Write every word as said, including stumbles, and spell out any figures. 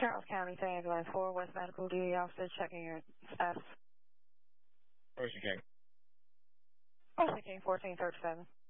Charles County, San Angelo, four West Medical Duty Officer checking your status. Ocean King. Ocean King, fourteen thirty-seven.